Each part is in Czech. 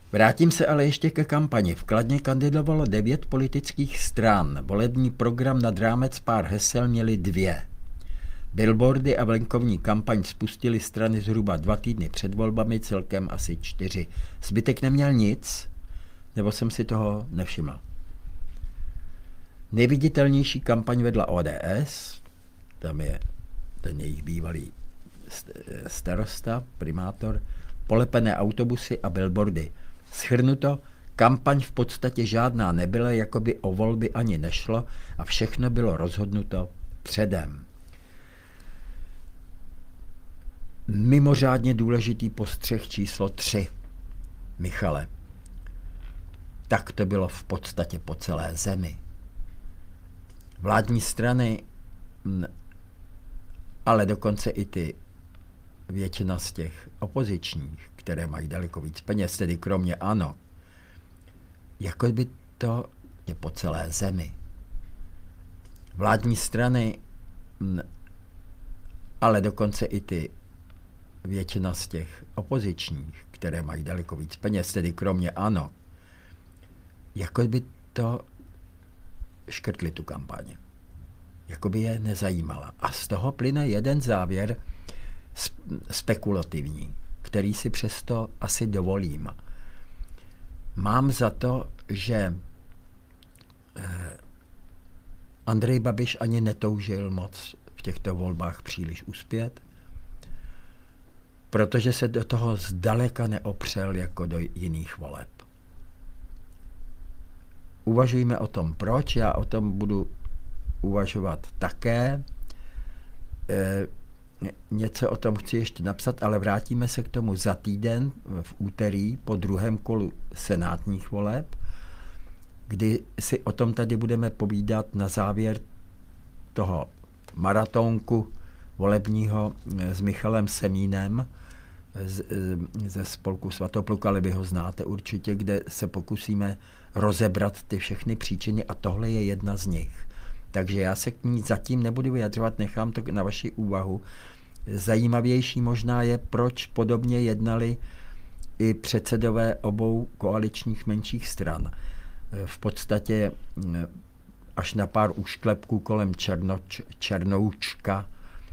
Vrátím se ale ještě ke kampani. V Kladně kandidovalo 9 politických stran. Volební program nad rámec pár hesel měli 2. Billboardy a venkovní kampaň spustili strany zhruba 2 týdny před volbami, celkem asi 4. Zbytek neměl nic, nebo jsem si toho nevšiml. Nejviditelnější kampaň vedla ODS, tam je ten jejich bývalý starosta, primátor, polepené autobusy a billboardy. Shrnuto, kampaň v podstatě žádná nebyla, jako by o volby ani nešlo a všechno bylo rozhodnuto předem. Mimořádně důležitý postřeh číslo 3. Michale, tak to bylo v podstatě po celé zemi. Vládní strany, ale dokonce i ty většina z těch opozičních, které mají daleko víc peněz, tedy kromě ANO, jako by to je po celé zemi. Vládní strany, ale dokonce i ty většina z těch opozičních, které mají daleko víc peněz, tedy kromě ANO, jako by to škrtli tu kampaň. Jako by je nezajímala. A z toho plyne jeden závěr spekulativní, který si přesto asi dovolím. Mám za to, že Andrej Babiš ani netoužil moc v těchto volbách příliš uspět, protože se do toho zdaleka neopřel jako do jiných voleb. Uvažujme o tom, proč, já o tom budu uvažovat také. Něco o tom chci ještě napsat, ale vrátíme se k tomu za týden v úterý po druhém kolu senátních voleb, kdy si o tom tady budeme povídat na závěr toho maratonku volebního s Michalem Semínem ze spolku Svatopluk, ale vy ho znáte určitě, kde se pokusíme rozebrat ty všechny příčiny a tohle je jedna z nich. Takže já se k ní zatím nebudu vyjadřovat, nechám to na vaši úvahu. Zajímavější možná je, proč podobně jednali i předsedové obou koaličních menších stran. V podstatě až na pár úšklepků kolem Černoučka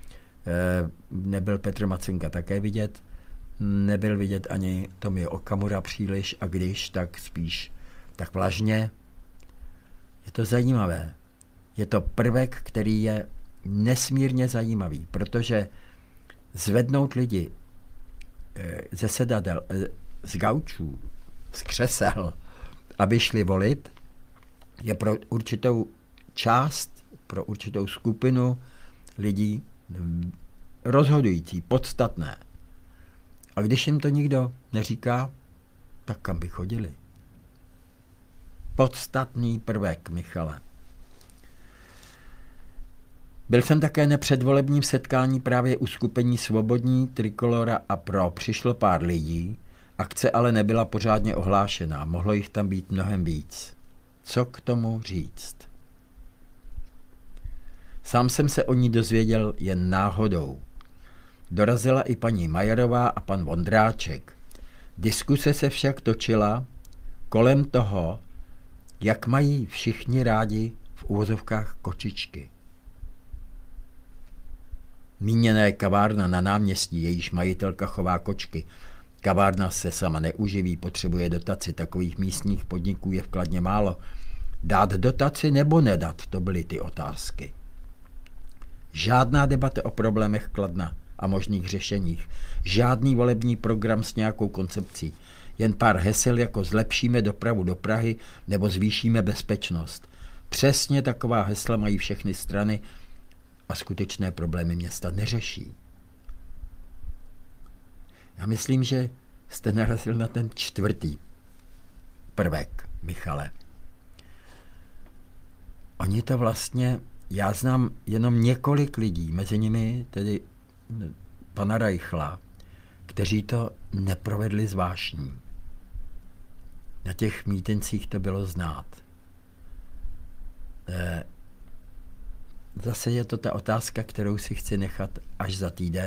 nebyl Petr Macinka také vidět, nebyl vidět ani Tomio Okamura příliš a když, tak spíš tak vlažně. Je to zajímavé. Je to prvek, který je nesmírně zajímavý, protože zvednout lidi ze sedadel, z gaučů, z křesel, aby šli volit, je pro určitou část, pro určitou skupinu lidí rozhodující, podstatné. A když jim to nikdo neříká, tak kam by chodili? Podstatný prvek, Michale. Byl jsem také na předvolebním setkání právě u skupení Svobodní, Trikolora a Pro. Přišlo pár lidí, akce ale nebyla pořádně ohlášená, mohlo jich tam být mnohem víc. Co k tomu říct? Sám jsem se o ní dozvěděl jen náhodou. Dorazila i paní Majerová a pan Vondráček. Diskuse se však točila kolem toho, jak mají všichni rádi v uvozovkách kočičky. Míněné kavárna na náměstí, jejíž majitelka chová kočky. Kavárna se sama neuživí, potřebuje dotaci, takových místních podniků je v Kladně málo. Dát dotaci nebo nedat, to byly ty otázky. Žádná debata o problémech Kladna a možných řešeních. Žádný volební program s nějakou koncepcí. Jen pár hesel jako zlepšíme dopravu do Prahy nebo zvýšíme bezpečnost. Přesně taková hesla mají všechny strany a skutečné problémy města neřeší. Já myslím, že jste narazil na ten 4. prvek, Michale. Oni to vlastně, já znám jenom několik lidí, mezi nimi tedy pana Reichla, kteří to neprovedli zvážní. Na těch mítincích to bylo znát. Zase je to ta otázka, kterou si chci nechat až za týden.